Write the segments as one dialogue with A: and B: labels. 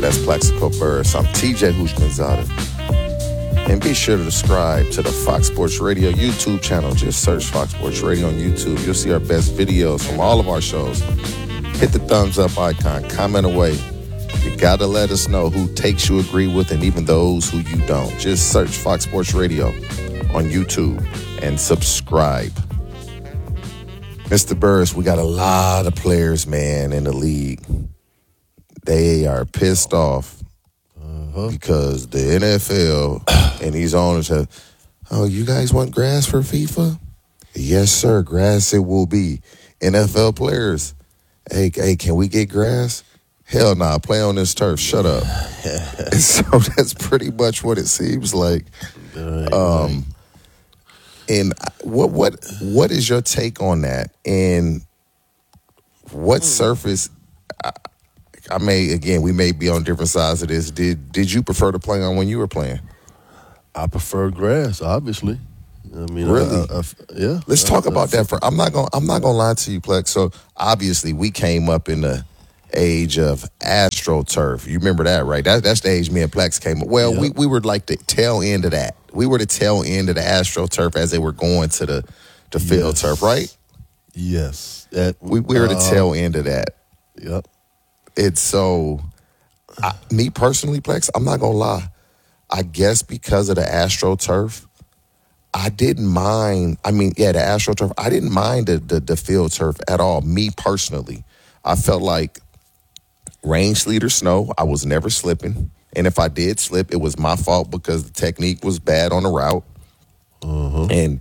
A: That's Plaxico Burris. I'm TJ Houshmandzadeh. And be sure to subscribe to the Fox Sports Radio YouTube channel. Just search Fox Sports Radio on YouTube. You'll see our best videos from all of our shows. Hit the thumbs up icon. Comment away. You got to let us know who takes you agree with and even those who you don't. Just search Fox Sports Radio on YouTube and subscribe. Mr. Burris, we got a lot of players, man, in the league. They are pissed off because the NFL and these owners have, oh, you guys want grass for FIFA? Yes, sir, grass it will be. NFL players, hey, can we get grass? Hell nah, play on this turf. Shut up. And so that's pretty much what it seems like. And what is your take on that? And what surface? We may be on different sides of this. Did you prefer to play on when you were playing?
B: I prefer grass, obviously. I mean,
A: really?
B: Yeah.
A: Let's talk about that. I'm not gonna lie to you, Plex. So obviously, we came up in the age of AstroTurf. You remember that, right? That's the age me and Plex came up. Well, yep. we were like the tail end of that. We were the tail end of the AstroTurf as they were going to the field turf, right?
B: Yes.
A: We were the tail end of that.
B: Yep.
A: It's so, me personally, Plex, I'm not going to lie. I guess because of the AstroTurf, I didn't mind. I mean, yeah, the AstroTurf, I didn't mind the field turf at all, me personally. I felt like rain, sleet, or snow, I was never slipping. And if I did slip, it was my fault because the technique was bad on the route. And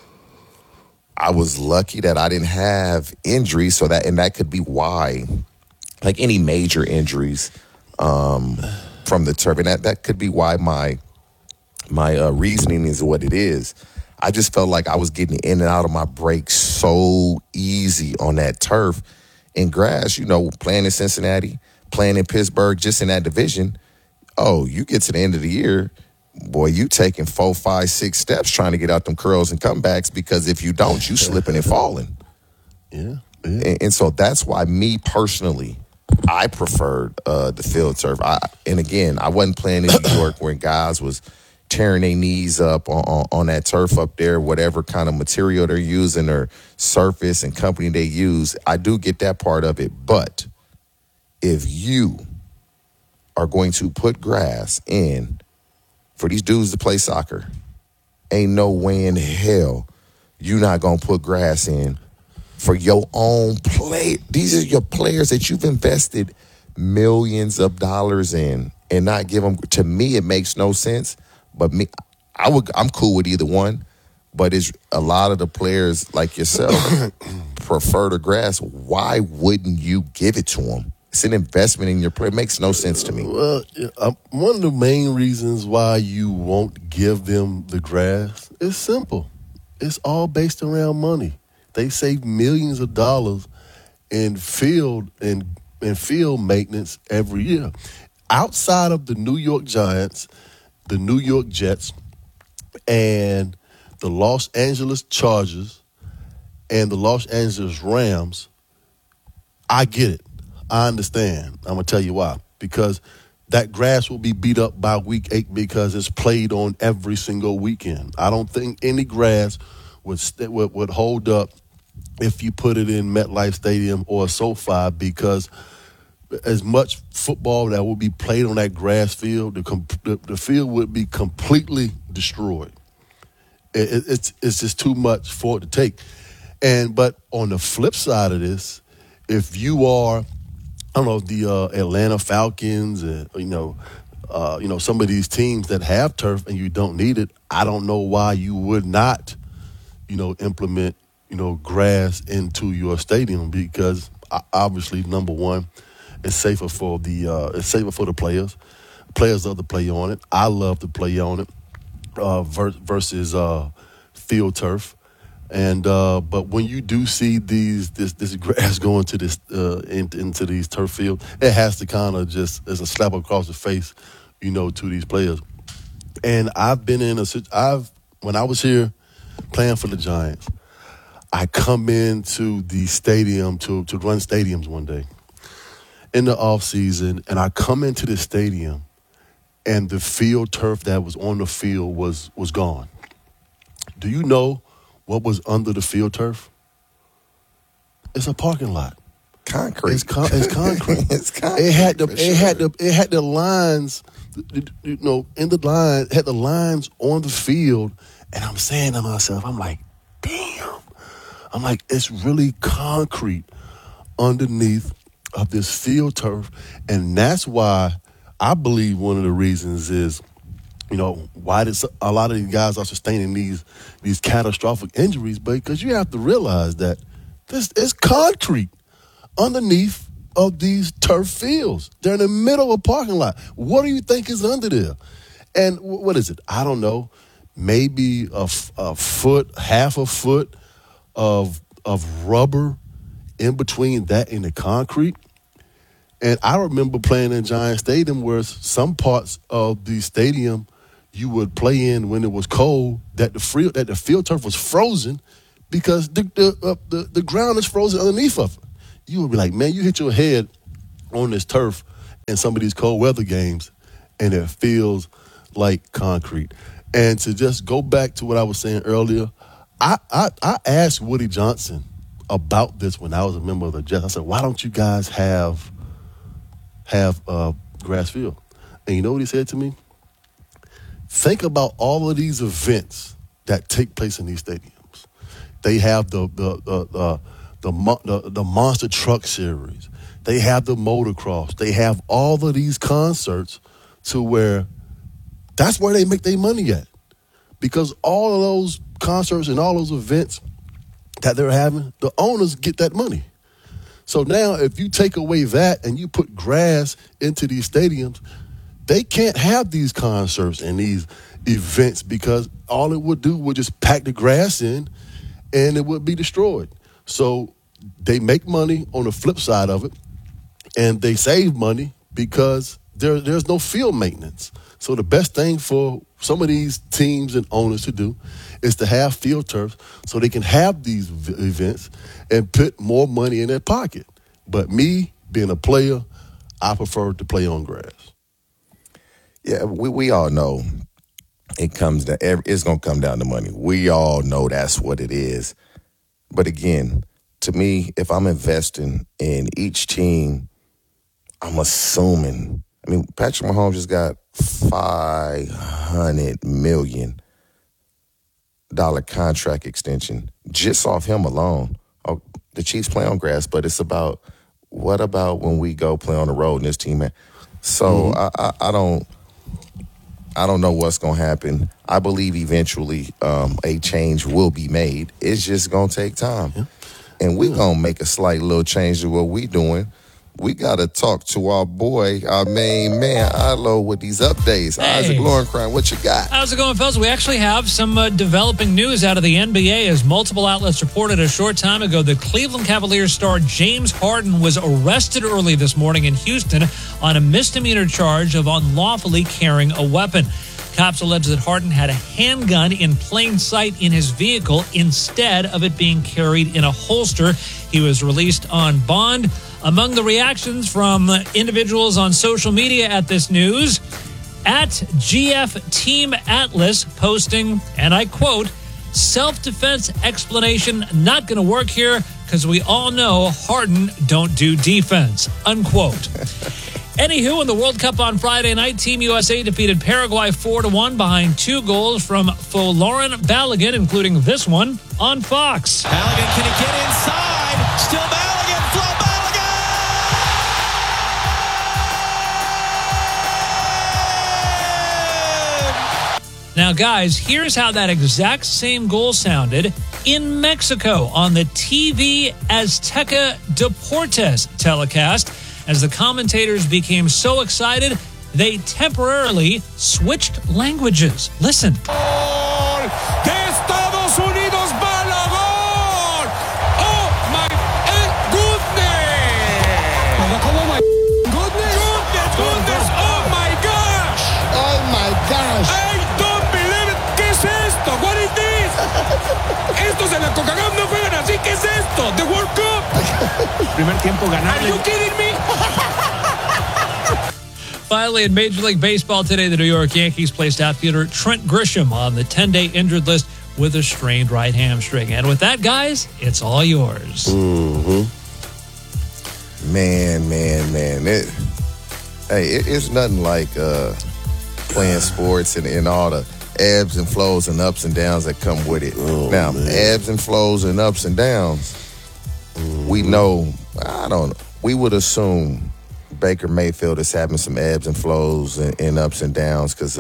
A: I was lucky that I didn't have injuries, and that could be why, like any major injuries from the turf, and that could be why my reasoning is what it is. I just felt like I was getting in and out of my brakes so easy on that turf. In grass, playing in Cincinnati, playing in Pittsburgh, just in that division, you get to the end of the year, boy, you taking 4, 5, 6 steps trying to get out them curls and comebacks, because if you don't, you slipping and falling.
B: Yeah.
A: And so that's why me personally, I preferred the field turf. And again, I wasn't playing in New York where guys was tearing their knees up on that turf up there, whatever kind of material they're using or surface and company they use. I do get that part of it. But if you are going to put grass in for these dudes to play soccer, ain't no way in hell you're not going to put grass in for your own play. These are your players that you've invested millions of dollars in and not give them. To me, it makes no sense. But I'm cool with either one. But it's a lot of the players like yourself prefer the grass. Why wouldn't you give it to them? It's an investment in your player. It makes no sense to me.
B: Well, one of the main reasons why you won't give them the grass is simple. It's all based around money. They save millions of dollars in field maintenance every year. Outside of the New York Giants, the New York Jets, and the Los Angeles Chargers, and the Los Angeles Rams, I get it. I understand. I'm going to tell you why. Because that grass will be beat up by week 8 because it's played on every single weekend. I don't think any grass would hold up if you put it in MetLife Stadium or SoFi, because as much football that would be played on that grass field, the field would be completely destroyed. It's just too much for it to take. But on the flip side of this, if you are, I don't know, the Atlanta Falcons, some of these teams that have turf and you don't need it, I don't know why you would not, implement, grass into your stadium, because obviously, number one, it's safer for the players. Players love to play on it. I love to play on it versus field turf. And but when you do see this grass going to this into these turf fields, it has to kind of just as a slap across the face, to these players. And I've been when I was here playing for the Giants, I come into the stadium to run stadiums one day, in the offseason, and I come into the stadium, and the field turf that was on the field was gone. Do you know what was under the field turf? It's a parking lot.
A: Concrete.
B: It's concrete.
A: It's concrete.
B: It had the lines, in the line, had the lines on the field, and I'm saying to myself, I'm like, damn. I'm like, it's really concrete underneath of this field turf, and that's why I believe one of the reasons is, why did a lot of these guys are sustaining these catastrophic injuries, because you have to realize that this is concrete underneath of these turf fields. They're in the middle of a parking lot. What do you think is under there? And what is it? I don't know. Maybe a foot, half a foot of rubber in between that and the concrete. And I remember playing in Giant Stadium where some parts of the stadium you would play in when it was cold, that the field turf was frozen because the ground is frozen underneath of it. You would be like, man, you hit your head on this turf in some of these cold weather games, and it feels like concrete. And to just go back to what I was saying earlier, I asked Woody Johnson about this when I was a member of the Jets. I said, why don't you guys have grass field? And you know what he said to me? Think about all of these events that take place in these stadiums. They have the monster truck series. They have the motocross. They have all of these concerts to where that's where they make their money at. Because all of those concerts and all those events that they're having, the owners get that money. So now if you take away that and you put grass into these stadiums, they can't have these concerts and these events because all it would do would just pack the grass in and it would be destroyed. So they make money on the flip side of it, and they save money because there's no field maintenance. So the best thing for some of these teams and owners to do is to have field turfs so they can have these events and put more money in their pocket. But me, being a player, I prefer to play on grass.
A: Yeah, we all know it's going to come down to money. We all know that's what it is. But again, to me, if I'm investing in each team, I'm assuming. I mean, Patrick Mahomes just got $500 million contract extension just off him alone. Oh, the Chiefs play on grass, but it's about what about when we go play on the road in this team? So I don't know what's going to happen. I believe eventually a change will be made. It's just going to take time. Yeah. And we're going to make a slight little change to what we're doing. We got to talk to our boy, our main man, Ilo, with these updates. Hey. Isaac Lowenkron, what you got?
C: How's it going, fellas? We actually have some developing news out of the NBA. As multiple outlets reported a short time ago, the Cleveland Cavaliers star James Harden was arrested early this morning in Houston on a misdemeanor charge of unlawfully carrying a weapon. Cops allege that Harden had a handgun in plain sight in his vehicle instead of it being carried in a holster. He was released on bond. Among the reactions from individuals on social media at this news, at GF Team Atlas posting, and I quote, "Self-defense explanation not going to work here because we all know Harden don't do defense," unquote. Anywho, in the World Cup on Friday night, Team USA defeated Paraguay 4-1 behind 2 goals from Folarin Balogun, including this one on Fox.
D: Balogun, can he get inside? Still Balogun, Flo Balogun!
C: Now, guys, here's how that exact same goal sounded in Mexico on the TV Azteca Deportes telecast. As the commentators became so excited, they temporarily switched languages. Listen.
E: ¡Gol de Estados Unidos, Balogun! Oh my goodness! Oh my goodness! Oh my gosh!
A: Oh my gosh!
E: I don't believe it! ¿Qué es esto? What is this? Estos en la CONCACAF no juegan así. ¿Qué es esto? ¿The World Cup?
F: Primer tiempo ganable.
E: Are you kidding me?
C: Finally, in Major League Baseball today, the New York Yankees placed outfielder Trent Grisham on the 10-day injured list with a strained right hamstring. And with that, guys, it's all yours.
B: Mm-hmm.
A: Man. It's nothing like playing sports and all the ebbs and flows and ups and downs that come with it. Now, ebbs and flows and ups and downs, we know, we would assume Baker Mayfield is having some ebbs and flows and ups and downs because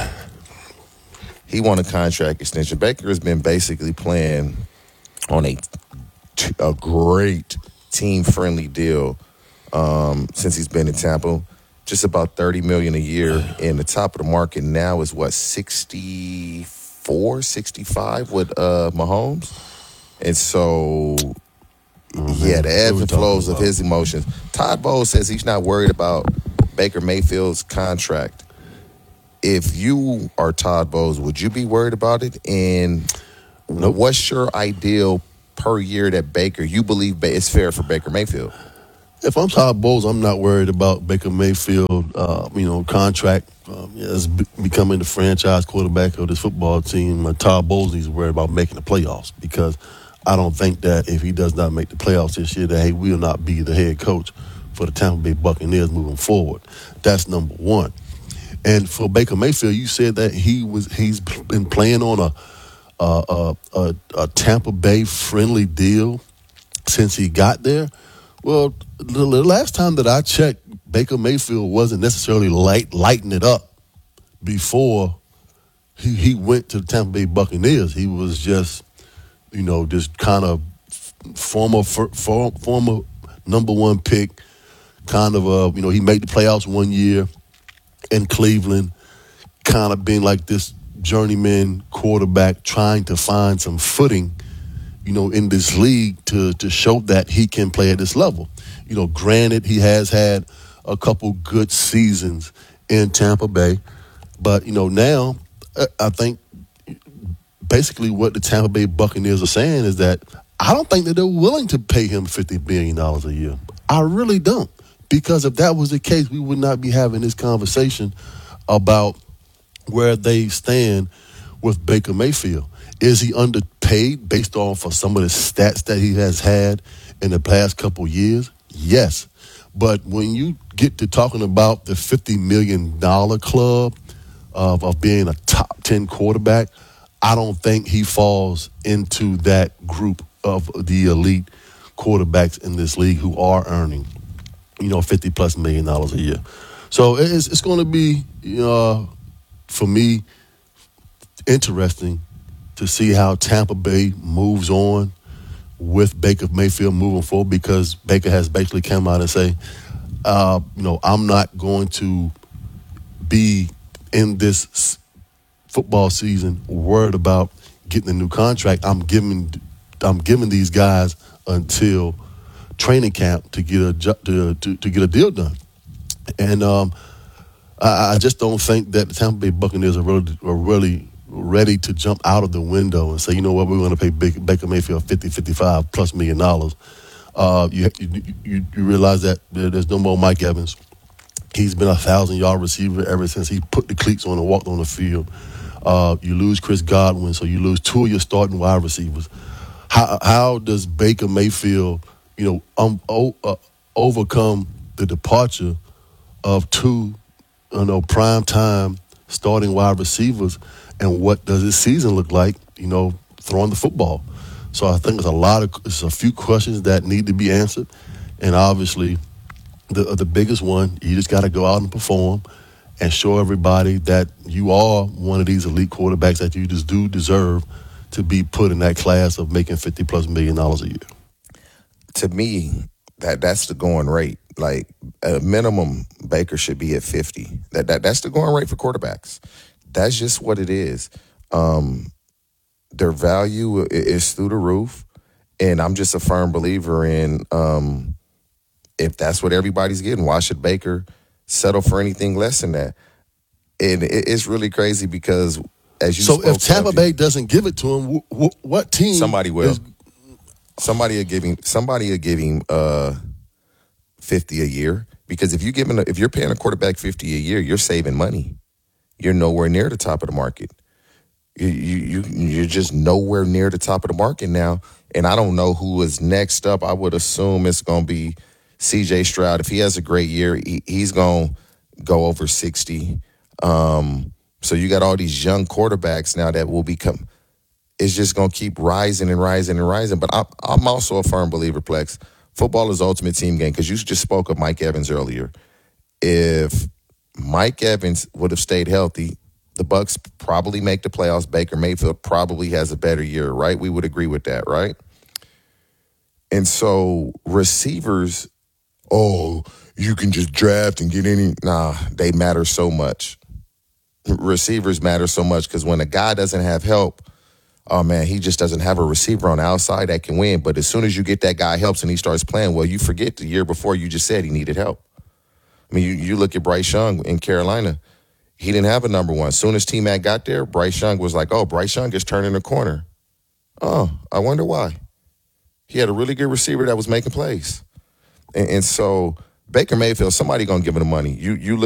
A: he won a contract extension. Baker has been basically playing on a great team-friendly deal since he's been in Tampa. Just about $30 million a year, and the top of the market now is what, 64, 65 with Mahomes, and so the ebbs and flows of his emotions. Todd Bowles says he's not worried about Baker Mayfield's contract. If you are Todd Bowles, would you be worried about it? And what's your ideal per year that Baker you believe is fair for Baker Mayfield?
B: If I'm Todd Bowles, I'm not worried about Baker Mayfield, contract as becoming the franchise quarterback of this football team. Todd Bowles needs to worry about making the playoffs because I don't think that if he does not make the playoffs this year, that he will not be the head coach for the Tampa Bay Buccaneers moving forward. That's number one. And for Baker Mayfield, you said that he's been playing on a Tampa Bay friendly deal since he got there. Well, the last time that I checked, Baker Mayfield wasn't necessarily lighting it up before he went to the Tampa Bay Buccaneers. He was just, just kind of former number one pick, kind of, he made the playoffs one year in Cleveland, kind of being like this journeyman quarterback trying to find some footing in this league to show that he can play at this level. Granted, he has had a couple good seasons in Tampa Bay, but, now I think basically what the Tampa Bay Buccaneers are saying is that I don't think that they're willing to pay him $50 billion a year. I really don't. Because if that was the case, we would not be having this conversation about where they stand with Baker Mayfield. Is he underpaid based off of some of the stats that he has had in the past couple years? Yes. But when you get to talking about the $50 million club of being a top 10 quarterback, I don't think he falls into that group of the elite quarterbacks in this league who are earning, $50+ million a year. So it's going to be, for me, interesting to see how Tampa Bay moves on with Baker Mayfield moving forward, because Baker has basically come out and say, I'm not going to be in this football season worried about getting a new contract. I'm giving these guys until training camp to get a deal done. And I just don't think that the Tampa Bay Buccaneers are really ready to jump out of the window and say, you know what, we're going to pay Baker Mayfield $55+ million. You realize that there's no more Mike Evans. He's been a 1,000-yard receiver ever since he put the cleats on and walked on the field. You lose Chris Godwin, so you lose two of your starting wide receivers. How does Baker Mayfield, overcome the departure of two, prime time starting wide receivers, and what does his season look like, throwing the football? So I think there's a few questions that need to be answered, and obviously the biggest one, you just got to go out and perform and show everybody that you are one of these elite quarterbacks, that you just do deserve to be put in that class of making $50+ million a year.
A: To me, that's the going rate. Like, at a minimum, Baker should be at 50. That's the going rate for quarterbacks. That's just what it is. Their value is through the roof, and I'm just a firm believer in if that's what everybody's getting, why should Baker settle for anything less than that? And it's really crazy because, as you
B: so if Tampa Bay doesn't give it to him, what team?
A: Somebody will. Somebody will give him 50 a year. Because if you're paying a quarterback $50 a year, you're saving money. You're nowhere near the top of the market. You're just nowhere near the top of the market now. And I don't know who is next up. I would assume it's going to be C.J. Stroud. If he has a great year, he's going to go over 60. So you got all these young quarterbacks now that will become. It's just going to keep rising and rising and rising. But I'm also a firm believer, Plex. Football is the ultimate team game, because you just spoke of Mike Evans earlier. If Mike Evans would have stayed healthy, the Bucs probably make the playoffs. Baker Mayfield probably has a better year, right? We would agree with that, right? And so receivers, you can just draft and get any. Nah, they matter so much. Receivers matter so much, because when a guy doesn't have help, oh, man, he just doesn't have a receiver on the outside that can win. But as soon as you get that guy helps and he starts playing, well, you forget the year before you just said he needed help. I mean, you look at Bryce Young in Carolina. He didn't have a number one. As soon as T-Mac got there, Bryce Young was like, Bryce Young is turning the corner. Oh, I wonder why. He had a really good receiver that was making plays. And so Baker Mayfield, somebody going to give him the money. You look